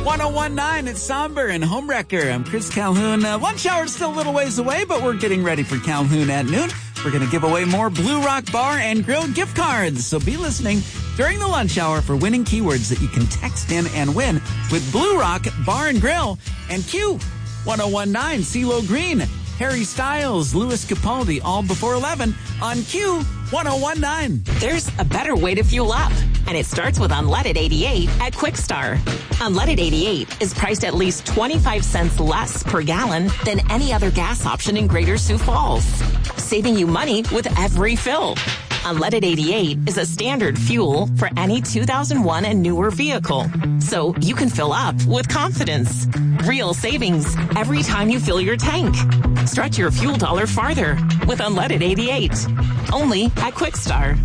1019, it's Somber and Homewrecker. I'm Chris Calhoun. Lunch hour's still a little ways away, but we're getting ready for Calhoun at noon. We're going to give away more Blue Rock Bar and Grill gift cards. So be listening during the lunch hour for winning keywords that you can text in and win with Blue Rock Bar and Grill and Q 1019, CeeLo Green, Harry Styles, Louis Capaldi, all before 11 on Q 1019. There's a better way to fuel up, and it starts with Unleaded 88 at Quickstar. Unleaded 88 is priced at least 25 cents less per gallon than any other gas option in Greater Sioux Falls, saving you money with every fill. Unleaded 88 is a standard fuel for any 2001 and newer vehicle, so you can fill up with confidence. Real savings every time you fill your tank. Stretch your fuel dollar farther with Unleaded 88. Only at Quickstar.